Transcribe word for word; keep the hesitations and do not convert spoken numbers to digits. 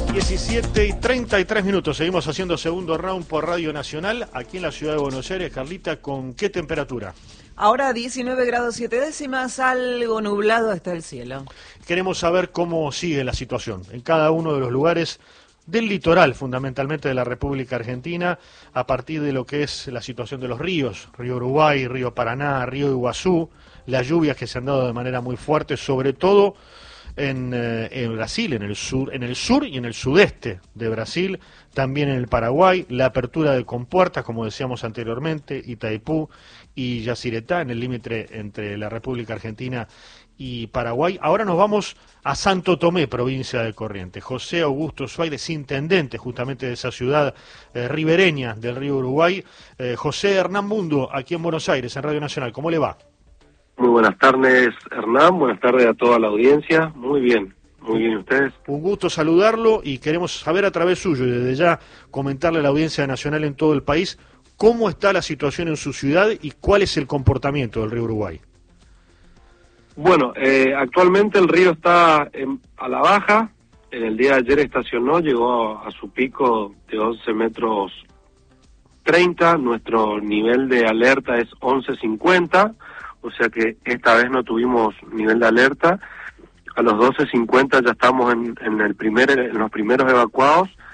diecisiete y treinta y tres minutos, seguimos haciendo segundo round por Radio Nacional, aquí en la ciudad de Buenos Aires. Carlita, ¿con qué temperatura? Ahora diecinueve grados siete décimas, algo nublado está el cielo. Queremos saber cómo sigue la situación en cada uno de los lugares del litoral, fundamentalmente de la República Argentina, a partir de lo que es la situación de los ríos, Río Uruguay, Río Paraná, Río Iguazú, las lluvias que se han dado de manera muy fuerte, sobre todo En, eh, en Brasil, en el sur, en el sur y en el sudeste de Brasil, también en el Paraguay, la apertura de compuertas, como decíamos anteriormente, Itaipú y Yacyretá, en el límite entre la República Argentina y Paraguay. Ahora nos vamos a Santo Tomé, provincia de Corrientes. José Augusto Suárez, intendente justamente de esa ciudad eh, ribereña del río Uruguay. Eh, José Hernán Mundo, aquí en Buenos Aires, en Radio Nacional. ¿Cómo le va? Muy buenas tardes, Hernán, buenas tardes a toda la audiencia. Muy bien, muy bien, ¿ustedes? Un gusto saludarlo y queremos saber a través suyo y desde ya comentarle a la audiencia nacional en todo el país cómo está la situación en su ciudad y cuál es el comportamiento del río Uruguay. Bueno, eh, actualmente el río está en, a la baja. En el día de ayer estacionó, llegó a, a su pico de once metros treinta. Nuestro nivel de alerta es once cincuenta. O sea que esta vez no tuvimos nivel de alerta. A los doce cincuenta ya estamos en, en el primer, en los primeros evacuados